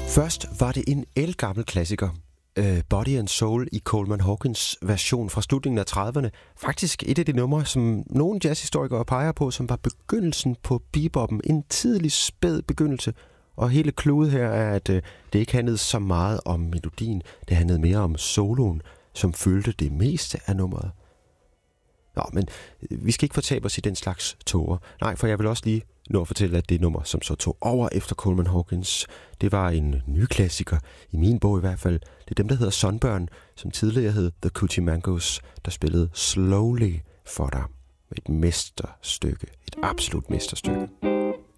Først var det en ældgammel klassiker. Body and Soul i Coleman Hawkins version fra slutningen af 30'erne. Faktisk et af de numre, som nogle jazzhistorikere peger på, som var begyndelsen på beboppen. En tidlig spæd begyndelse. Og hele kludet her er, at det ikke handlede så meget om melodien. Det handlede mere om soloen, som fyldte det meste af nummeret. Nå, men vi skal ikke fortabe os i den slags tåger. Nej, for jeg vil også lige nå at fortælle, at det nummer, som så tog over efter Coleman Hawkins, det var en ny klassiker, i min bog i hvert fald. Det er dem, der hedder Sunburn, som tidligere hed The Coochie Mangos, der spillede Slowly for dig. Et mesterstykke. Et absolut mesterstykke.